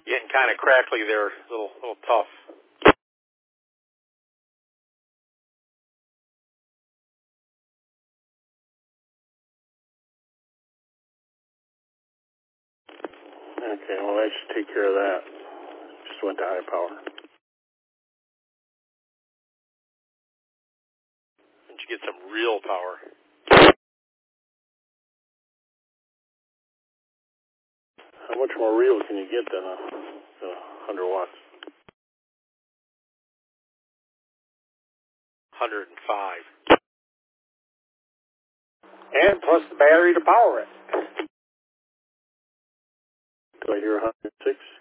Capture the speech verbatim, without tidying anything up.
Getting kind of crackly there, a little, little tough. Okay, well, that should take care of that. Just went to high power. And you get some real power. How much more real can you get than a, than a one hundred watts? one hundred five. And plus the battery to power it. Do I hear one hundred six?